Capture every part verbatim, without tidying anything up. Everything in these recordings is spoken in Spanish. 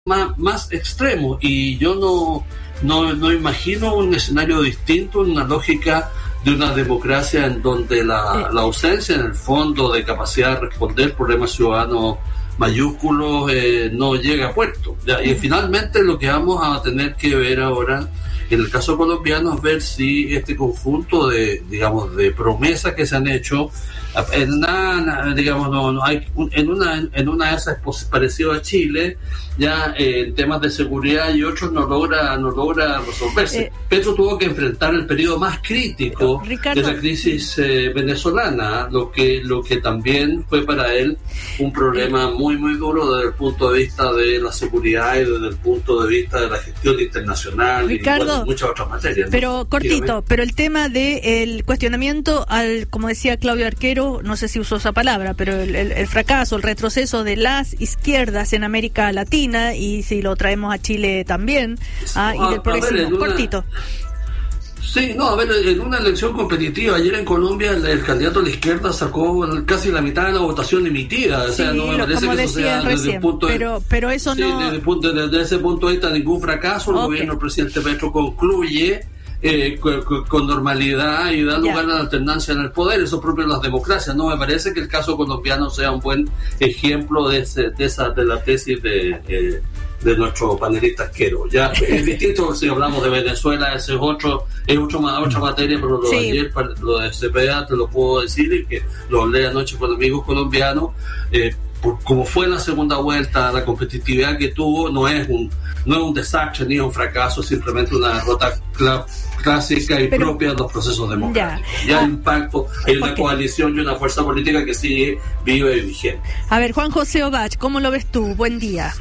más, más extremos, y yo no, no, no imagino un escenario distinto, una lógica de una democracia en donde la, la ausencia en el fondo de capacidad de responder problemas ciudadanos mayúsculos eh, no llega a puerto. ¿Ya? Y finalmente lo que vamos a tener que ver ahora en el caso colombiano es ver si este conjunto de, digamos, de promesas que se han hecho, en una, digamos, no, no hay, en una, en una de esas es parecido a Chile, ya eh, en temas de seguridad y otros no logra, no logra resolverse. Eh, Petro tuvo que enfrentar el periodo más crítico Ricardo, de la crisis eh, venezolana, lo que, lo que también fue para él un problema muy, muy duro desde el punto de vista de la seguridad y desde el punto de vista de la gestión internacional. Ricardo, y bueno, muchas otras materias. Pero ¿no? cortito, Dígame. Pero el tema del cuestionamiento al, como decía Claudio Arquero, no sé si usó esa palabra, pero el, el, el fracaso, el retroceso de las izquierdas en América Latina, y si lo traemos a Chile también, ah, y del progresismo, una... cortito. Sí, no, a ver, en una elección competitiva, ayer en Colombia el, el candidato de la izquierda sacó casi la mitad de la votación emitida, o sea, sí, no me parece que eso sea recién, desde el punto de, pero, pero eso sí, no... desde, el punto, desde ese punto de vista ningún fracaso, el okay. gobierno del presidente Petro concluye eh, con, con normalidad y da lugar yeah. a la alternancia en el poder, eso es propio de las democracias. No me parece que el caso colombiano sea un buen ejemplo de, ese, de esa de la tesis de... Eh, de nuestro panelista Arquero. Ya es distinto si hablamos de Venezuela, ese es otro, es otro, otra materia, pero lo de sí. ayer, lo de C P A te lo puedo decir, y que lo hablé anoche con amigos colombianos, eh, por, como fue la segunda vuelta, la competitividad que tuvo no es un no es un desastre ni un fracaso, simplemente una derrota cl- clásica y pero, propia de los procesos democráticos. Ya, ya ah, hay un pacto, hay una okay. coalición y una fuerza política que sigue viva y vigente. A ver, Juan José Obach, ¿cómo lo ves tú? Buen día.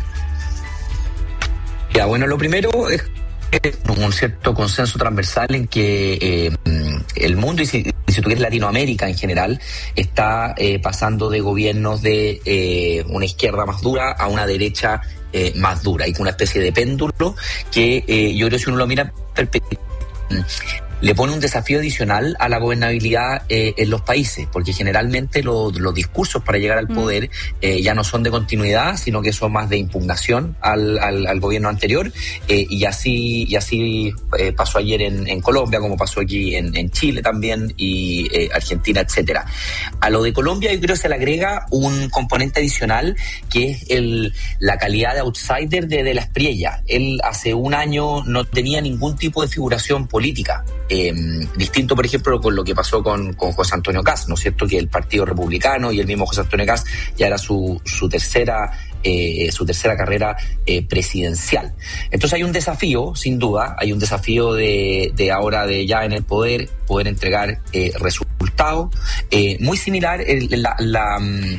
Ya, bueno, lo primero es un cierto consenso transversal en que eh, el mundo y si, si tú quieres Latinoamérica en general está eh, pasando de gobiernos de eh, una izquierda más dura a una derecha eh, más dura, y con una especie de péndulo que eh, yo creo que si uno lo mira en perspectiva le pone un desafío adicional a la gobernabilidad eh, en los países, porque generalmente lo, los discursos para llegar al poder eh, ya no son de continuidad, sino que son más de impugnación al, al, al gobierno anterior, eh, y así y así eh, pasó ayer en, en Colombia, como pasó aquí en, en Chile también, y eh, Argentina, etcétera. A lo de Colombia yo creo que se le agrega un componente adicional, que es el, la calidad de outsider de, de la Espriella. Él hace un año no tenía ningún tipo de figuración política. Eh, distinto, por ejemplo, con lo que pasó con, con José Antonio Kast, ¿no es cierto? Que el Partido Republicano y el mismo José Antonio Kast ya era su, su tercera eh, su tercera carrera eh, presidencial. Entonces hay un desafío, sin duda, hay un desafío de, de ahora de ya en el poder, poder entregar eh, resultados, eh, muy similar el, la, la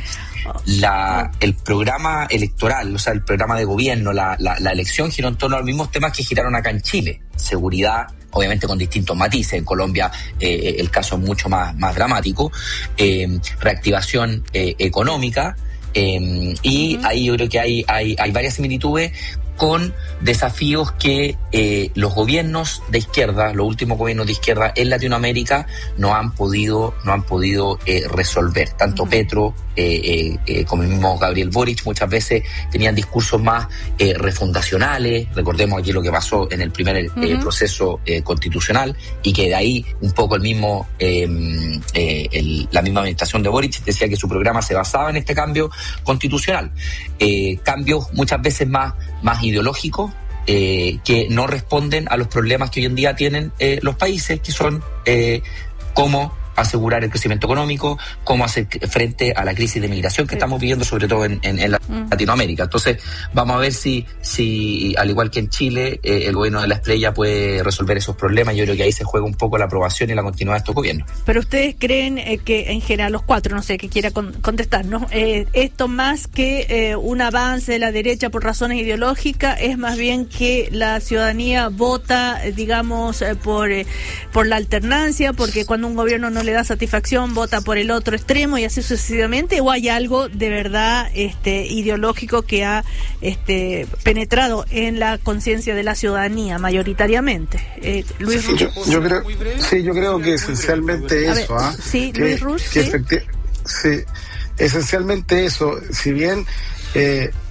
La, el programa electoral, o sea, el programa de gobierno, la, la, la elección giró en torno a los mismos temas que giraron acá en Chile. Seguridad, obviamente con distintos matices. En Colombia eh, el caso es mucho más, más dramático. Eh, reactivación eh, económica. Eh, y uh-huh. ahí yo creo que hay, hay, hay varias similitudes con desafíos que eh, los gobiernos de izquierda, los últimos gobiernos de izquierda en Latinoamérica no han podido, no han podido eh, resolver. Tanto uh-huh. Petro eh, eh, eh, como el mismo Gabriel Boric muchas veces tenían discursos más eh, refundacionales. Recordemos aquí lo que pasó en el primer uh-huh. eh, proceso eh, constitucional, y que de ahí un poco el mismo eh, eh, el, la misma administración de Boric decía que su programa se basaba en este cambio constitucional. Eh, cambios muchas veces más más ideológicos, eh, que no responden a los problemas que hoy en día tienen eh, los países, que son eh, cómo asegurar el crecimiento económico, cómo hacer frente a la crisis de migración que sí. estamos viviendo, sobre todo en, en, en mm. Latinoamérica. Entonces, vamos a ver si, si al igual que en Chile, eh, el gobierno de la Espriella puede resolver esos problemas. Yo creo que ahí se juega un poco la aprobación y la continuidad de estos gobiernos. Pero ustedes creen eh, que, en general, los cuatro, no sé, que quiera con, contestarnos, eh, esto más que eh, un avance de la derecha por razones ideológicas, es más bien que la ciudadanía vota, digamos, eh, por, eh, por la alternancia, porque cuando un gobierno no le da satisfacción, vota por el otro extremo y así sucesivamente, o hay algo de verdad este ideológico que ha este penetrado en la conciencia de la ciudadanía mayoritariamente? Eh, Luis sí, yo, yo creo, sí, yo creo que esencialmente eso, ¿ah? ¿eh? Sí, que, Luis Ruz, que sí. Efecti- sí, esencialmente eso, si bien eh,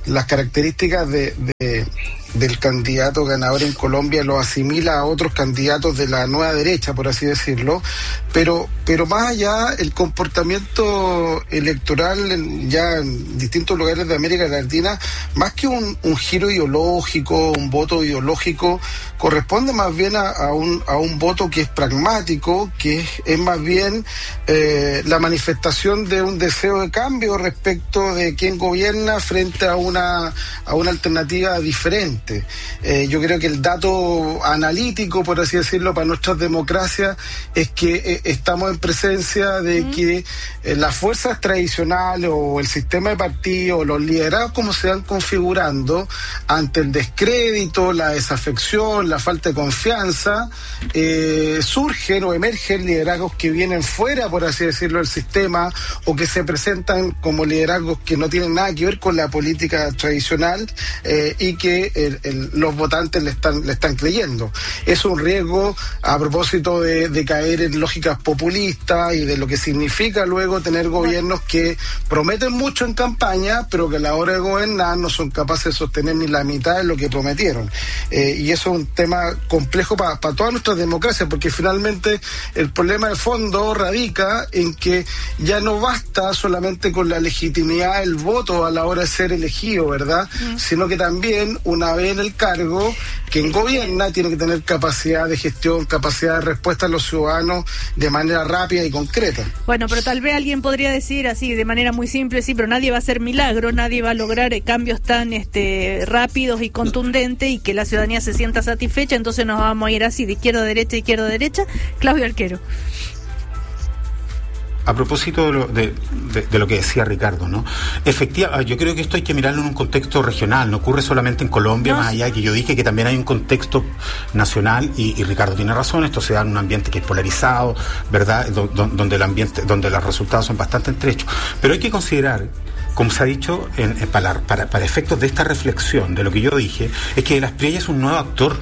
las características de, de del candidato ganador en Colombia lo asimila a otros candidatos de la nueva derecha, por así decirlo, pero pero más allá, el comportamiento electoral en, ya en distintos lugares de América Latina, más que un, un giro ideológico, un voto ideológico, corresponde más bien a, a, un, a un voto que es pragmático, que es, es más bien eh, la manifestación de un deseo de cambio respecto de quién gobierna frente a una, a una alternativa diferente. Eh, yo creo que el dato analítico, por así decirlo, para nuestras democracias es que eh, estamos en presencia de mm. que eh, las fuerzas tradicionales o el sistema de partidos, los liderazgos como se van configurando ante el descrédito, la desafección, la falta de confianza, eh, surgen o emergen liderazgos que vienen fuera, por así decirlo, del sistema, o que se presentan como liderazgos que no tienen nada que ver con la política tradicional eh, y que el, el, los votantes le están le están creyendo. Es un riesgo a propósito de, de caer en lógicas populistas y de lo que significa luego tener gobiernos que prometen mucho en campaña, pero que a la hora de gobernar no son capaces de sostener ni la mitad de lo que prometieron. Eh, y eso es un tema complejo para pa todas nuestras democracias, porque finalmente el problema de fondo radica en que ya no basta solamente con la legitimidad del voto a la hora de ser elegido, ¿verdad? Mm. Sino que también, una vez en el cargo, quien gobierna tiene que tener capacidad de gestión, capacidad de respuesta a los ciudadanos de manera rápida y concreta. Bueno, pero tal vez alguien podría decir así, de manera muy simple, sí, pero nadie va a hacer milagros, nadie va a lograr cambios tan este, rápidos y contundentes y que la ciudadanía se sienta satisfecha, entonces nos vamos a ir así, de izquierda a derecha, izquierda a derecha. Claudio Arquero. A propósito de lo, de, de, de lo que decía Ricardo, ¿no? Efectivamente, yo creo que esto hay que mirarlo en un contexto regional, no ocurre solamente en Colombia, no, más allá de que yo dije que también hay un contexto nacional, y, y Ricardo tiene razón, esto se da en un ambiente que es polarizado, ¿verdad? Do, do, donde el ambiente, donde los resultados son bastante estrechos. Pero hay que considerar, como se ha dicho, en, en, para, para, para efectos de esta reflexión, de lo que yo dije, es que Las Priellas es un nuevo actor.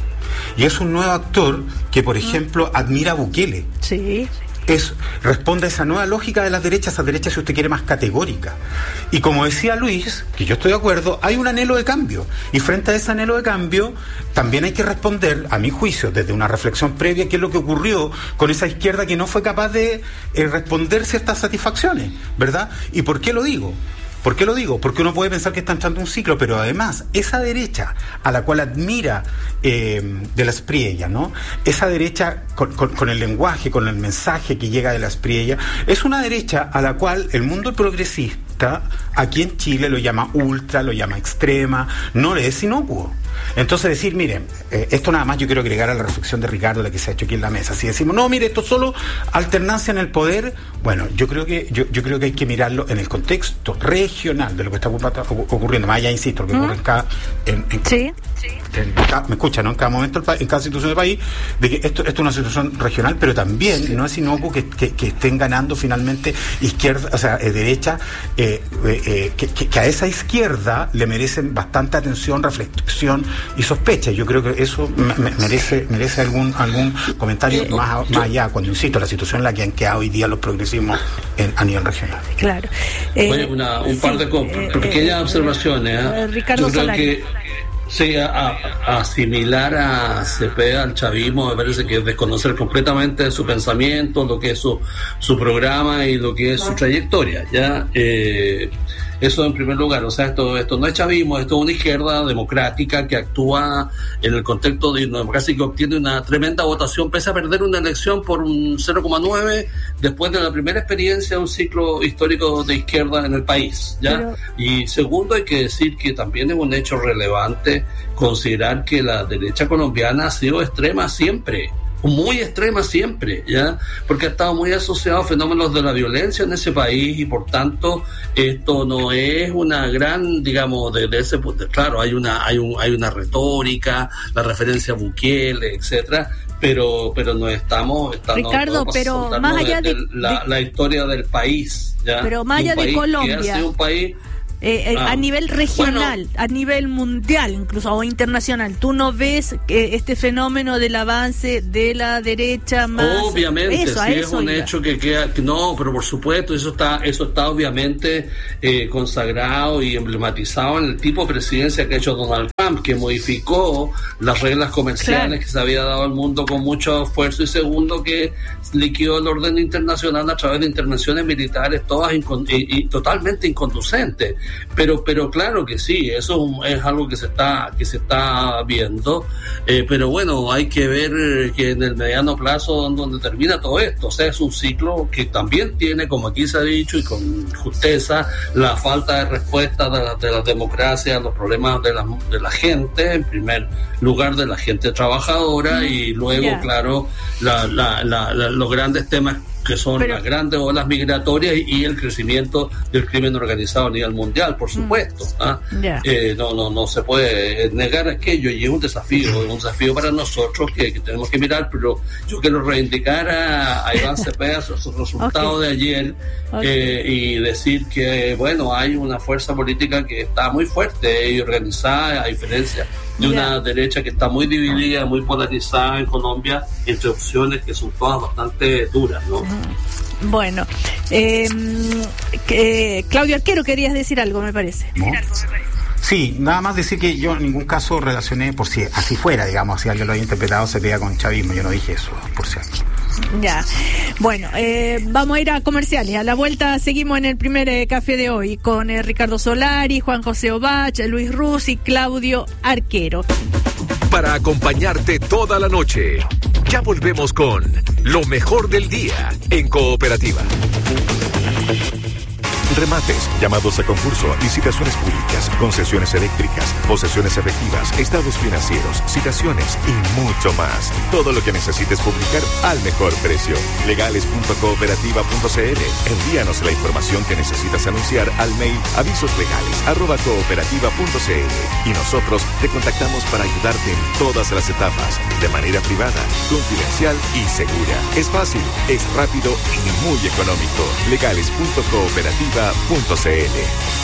Y es un nuevo actor que, por ejemplo, admira a Bukele. Sí. Es, responde a esa nueva lógica de las derechas, esa derecha, si usted quiere, más categórica. Y como decía Luis, que yo estoy de acuerdo, hay un anhelo de cambio. Y frente a ese anhelo de cambio, también hay que responder, a mi juicio, desde una reflexión previa, qué es lo que ocurrió con esa izquierda que no fue capaz de eh, responder ciertas satisfacciones, ¿verdad? ¿Y por qué lo digo? ¿Por qué lo digo? Porque uno puede pensar que está entrando un ciclo, pero además, esa derecha a la cual admira eh, de Las Priellas, ¿no? Esa derecha con, con, con el lenguaje, con el mensaje que llega de Las Priellas, es una derecha a la cual el mundo progresista, aquí en Chile, lo llama ultra, lo llama extrema, no le es inocuo. Entonces decir, miren, eh, esto nada más yo quiero agregar a la reflexión de Ricardo, la que se ha hecho aquí en la mesa. Si decimos, no, mire, esto es solo alternancia en el poder, bueno, yo creo que yo, yo creo que hay que mirarlo en el contexto regional de lo que está ocurriendo, más allá, insisto, lo que ¿Mm? ocurre en cada... En, en, sí, sí. En cada, me escuchan, ¿no? En cada momento, en cada situación del país, de que esto, esto es una situación regional, pero también sí. No es inocuo que, que, que estén ganando finalmente izquierda, o sea, eh, derecha, eh, eh, eh, que, que, que a esa izquierda le merecen bastante atención, reflexión y sospecha. Yo creo que eso me, me merece merece algún algún comentario más, más allá, cuando insisto, la situación en la que han quedado hoy día los progresismos en, a nivel regional. Claro. Eh, Oye, una, un sí, par de eh, pequeñas eh, observaciones. ¿eh? Ricardo Yo creo Solari. que sí, a, a asimilar a Cepeda, al chavismo, me parece que es desconocer completamente su pensamiento, lo que es su, su programa y lo que es su trayectoria. Ya eh, eso en primer lugar. O sea, esto esto no es chavismo, esto es una izquierda democrática que actúa en el contexto de una democracia que obtiene una tremenda votación pese a perder una elección por un cero coma nueve después de la primera experiencia de un ciclo histórico de izquierda en el país, ¿ya? Pero... Y segundo, hay que decir que también es un hecho relevante considerar que la derecha colombiana ha sido extrema siempre, muy extrema siempre, ¿ya? Porque ha estado muy asociado a fenómenos de la violencia en ese país y por tanto esto no es una gran, digamos, de, de ese, claro, hay una hay un hay una retórica, la referencia a Bukele, etcétera, pero pero no estamos, estamos Ricardo, pero más allá de, de, de la, de, la historia del país, ¿ya? Pero más allá de Colombia, que ha sido un país Eh, ah. A nivel regional, bueno, a nivel mundial, incluso o internacional, ¿tú no ves que este fenómeno del avance de la derecha más? Obviamente, eso, sí es un iba. hecho que queda, que no, pero por supuesto, eso está, eso está obviamente eh, consagrado y emblematizado en el tipo de presidencia que ha hecho Donald Trump, que modificó las reglas comerciales claro. que se había dado al mundo con mucho esfuerzo, y segundo, que liquidó el orden internacional a través de intervenciones militares, todas incon- y, y totalmente inconducentes. Pero, pero claro que sí, eso es algo que se está, que se está viendo, eh, pero bueno, hay que ver que en el mediano plazo donde termina todo esto, o sea, es un ciclo que también tiene, como aquí se ha dicho y con justeza, la falta de respuesta de la, de la democracia a los problemas de la, de la gente, en primer lugar de la gente trabajadora, mm, y luego, yeah. claro, la, la, la, la, los grandes temas que son Pero, las grandes olas migratorias y, y el crecimiento del crimen organizado a nivel mundial, por supuesto. ¿ah? Yeah. Eh, no, no, no se puede negar aquello, y es un desafío, es un desafío para nosotros que, que tenemos que mirar, pero yo quiero reivindicar a, a Iván Cepeda su resultado okay. de ayer, okay. eh, y decir que, bueno, hay una fuerza política que está muy fuerte y organizada, a diferencia de una yeah. derecha que está muy dividida, muy polarizada en Colombia, entre opciones que son todas bastante duras, ¿no? Bueno, eh, que, Claudio Arquero, querías decir algo, me parece. ¿No? Sí, nada más decir que yo en ningún caso relacioné, por si así fuera, digamos, si alguien lo había interpretado, se pega con chavismo. Yo no dije eso, por cierto. Ya, bueno, eh, vamos a ir a comerciales. A la vuelta seguimos en el primer eh, café de hoy con eh, Ricardo Solari, Juan José Obach, Luis Ruz y Claudio Arquero. Para acompañarte toda la noche, ya volvemos con lo mejor del día en Cooperativa. Remates, llamados a concurso, licitaciones públicas, concesiones eléctricas, posesiones efectivas, estados financieros, citaciones y mucho más. Todo lo que necesites publicar al mejor precio. legales punto cooperativa punto c l. Envíanos la información que necesitas anunciar al mail avisoslegales arroba cooperativa punto c l y nosotros te contactamos para ayudarte en todas las etapas, de manera privada, confidencial y segura. Es fácil, es rápido y muy económico. legales punto cooperativa punto c l.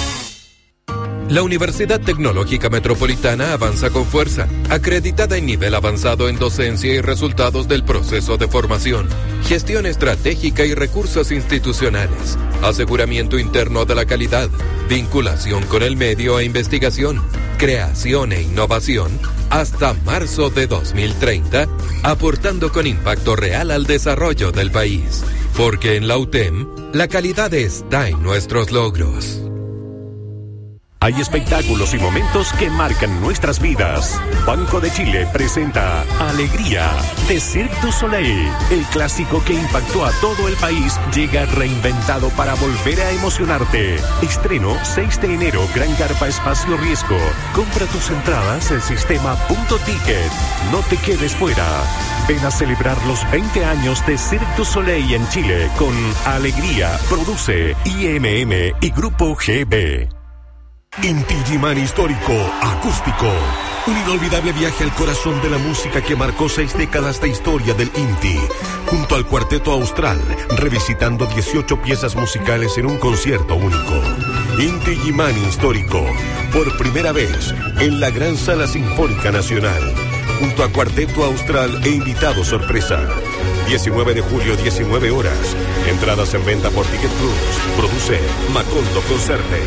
La Universidad Tecnológica Metropolitana avanza con fuerza, acreditada en nivel avanzado en docencia y resultados del proceso de formación, gestión estratégica y recursos institucionales, aseguramiento interno de la calidad, vinculación con el medio e investigación, creación e innovación, hasta marzo de dos mil treinta, aportando con impacto real al desarrollo del país. Porque en la U T E M, la calidad está en nuestros logros. Hay espectáculos y momentos que marcan nuestras vidas. Banco de Chile presenta Alegría de Cirque du Soleil. El clásico que impactó a todo el país llega reinventado para volver a emocionarte. Estreno seis de enero, Gran Carpa Espacio Riesgo. Compra tus entradas en sistema punto ticket. No te quedes fuera. Ven a celebrar los veinte años de Cirque du Soleil en Chile con Alegría. Produce I M M y Grupo G B. Inti Illimani Histórico Acústico. Un inolvidable viaje al corazón de la música que marcó seis décadas de historia del Inti. Junto al Cuarteto Austral, revisitando dieciocho piezas musicales en un concierto único. Inti Illimani Histórico, por primera vez en la Gran Sala Sinfónica Nacional. Junto a Cuarteto Austral e invitado sorpresa. diecinueve de julio, diecinueve horas. Entradas en venta por Ticket Plus. Produce Macondo Concerte.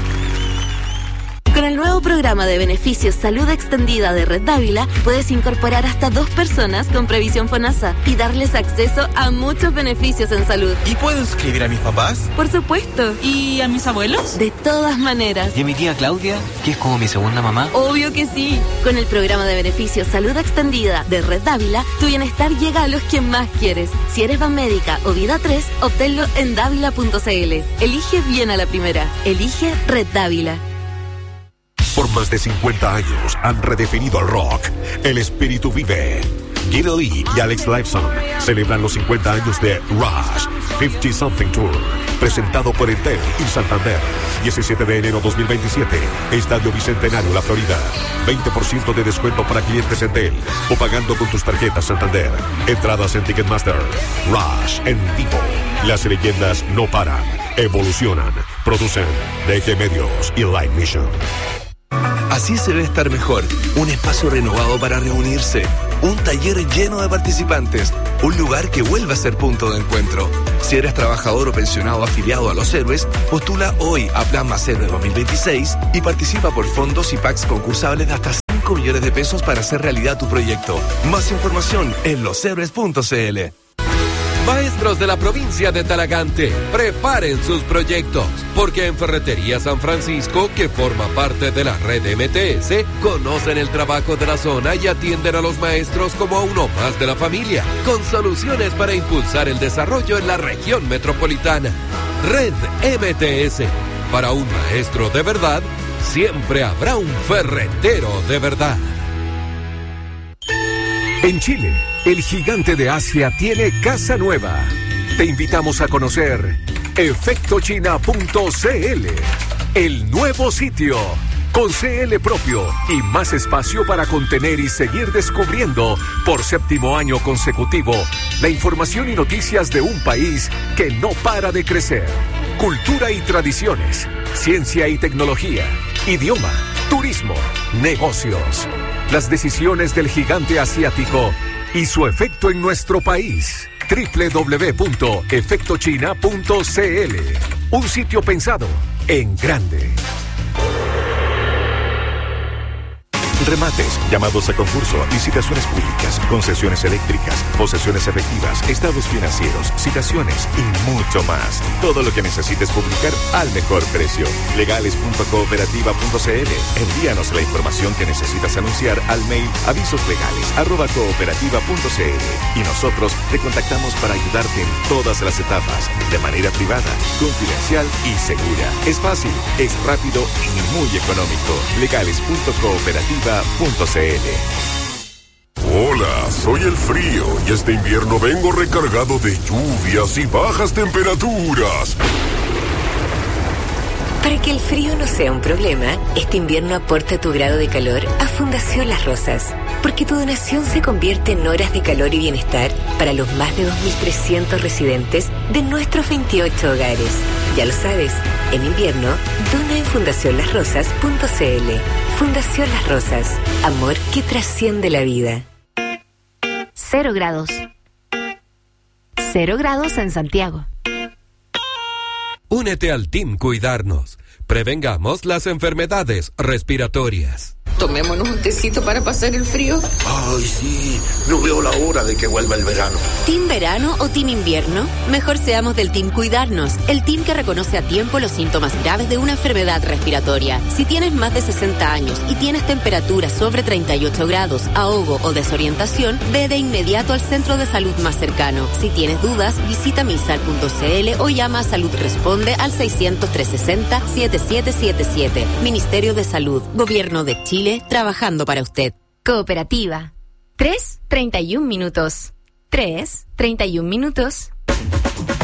Con el nuevo programa de beneficios Salud Extendida de Red Dávila, puedes incorporar hasta dos personas con previsión FONASA y darles acceso a muchos beneficios en salud. ¿Y puedo inscribir a mis papás? Por supuesto. ¿Y a mis abuelos? De todas maneras. ¿Y a mi tía Claudia, que es como mi segunda mamá? Obvio que sí. Con el programa de beneficios Salud Extendida de Red Dávila, tu bienestar llega a los que más quieres. Si eres Banmédica o Vida tres, obténlo en dávila punto c l. Elige bien a la primera. Elige Red Dávila. Por más de cincuenta años han redefinido el rock. El espíritu vive. Guido Lee y Alex Lifeson celebran los cincuenta años de Rush cincuenta Something Tour, presentado por Entel y Santander. diecisiete de enero dos mil veintisiete, Estadio Bicentenario, La Florida. veinte por ciento de descuento para clientes Entel o pagando con tus tarjetas Santander. Entradas en Ticketmaster. Rush en vivo. Las leyendas no paran, evolucionan. Producen D G Medios y Light Mission. Así se ve estar mejor. Un espacio renovado para reunirse. Un taller lleno de participantes. Un lugar que vuelve a ser punto de encuentro. Si eres trabajador o pensionado afiliado a Los Héroes, postula hoy a Plan Más Héroe dos mil veintiséis y participa por fondos y packs concursables de hasta cinco millones de pesos para hacer realidad tu proyecto. Más información en los héroes punto c l. Maestros de la provincia de Talagante, preparen sus proyectos, porque en Ferretería San Francisco, que forma parte de la red M T S, conocen el trabajo de la zona y atienden a los maestros como a uno más de la familia, con soluciones para impulsar el desarrollo en la región metropolitana. Red M T S, para un maestro de verdad, siempre habrá un ferretero de verdad. En Chile, el gigante de Asia tiene casa nueva. Te invitamos a conocer efecto china punto c l, el nuevo sitio, con C L propio y más espacio para contener y seguir descubriendo por séptimo año consecutivo la información y noticias de un país que no para de crecer. Cultura y tradiciones, ciencia y tecnología, idioma, turismo, negocios. Las decisiones del gigante asiático y su efecto en nuestro país. doble u doble u doble u punto efecto china punto c l. Un sitio pensado en grande. Remates, llamados a concurso, licitaciones públicas, concesiones eléctricas, posesiones efectivas, estados financieros, citaciones y mucho más. Todo lo que necesites publicar al mejor precio. legales punto cooperativa punto c l. Envíanos la información que necesitas anunciar al mail avisoslegales arroba cooperativa punto c l y nosotros te contactamos para ayudarte en todas las etapas, de manera privada, confidencial y segura. Es fácil, es rápido y muy económico. legales punto cooperativa punto c l. Hola, soy el frío y este invierno vengo recargado de lluvias y bajas temperaturas. Para que el frío no sea un problema, este invierno aporta tu grado de calor a Fundación Las Rosas, porque tu donación se convierte en horas de calor y bienestar para los más de dos mil trescientos residentes de nuestros veintiocho hogares. Ya lo sabes, en invierno, dona en fundación las rosas punto c l. Fundación Las Rosas, amor que trasciende la vida. Cero grados. Cero grados en Santiago. Únete al Team Cuidarnos. Prevengamos las enfermedades respiratorias. Tomémonos un tecito para pasar el frío. Ay, sí, no veo la hora de que vuelva el verano. ¿Team verano o team invierno? Mejor seamos del Team Cuidarnos, el team que reconoce a tiempo los síntomas graves de una enfermedad respiratoria. Si tienes más de sesenta años y tienes temperatura sobre treinta y ocho grados, ahogo o desorientación, ve de inmediato al centro de salud más cercano. Si tienes dudas, visita misal punto c l o llama a Salud Responde al seiscientos, trescientos sesenta, setenta y siete setenta y siete. Ministerio de Salud, Gobierno de Chile, trabajando para usted. Cooperativa. Tres, treinta y un minutos. Tres, treinta y un minutos.